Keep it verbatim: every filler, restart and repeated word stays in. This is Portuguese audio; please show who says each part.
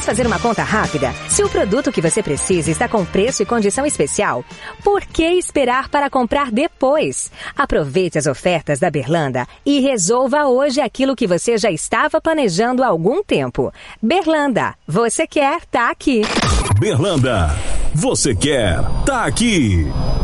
Speaker 1: Vamos fazer uma conta rápida? Se o produto que você precisa está com preço e condição especial, por que esperar para comprar depois? Aproveite as ofertas da Berlanda e resolva hoje aquilo que você já estava planejando há algum tempo. Berlanda, você quer, tá aqui.
Speaker 2: Berlanda, você quer, tá aqui.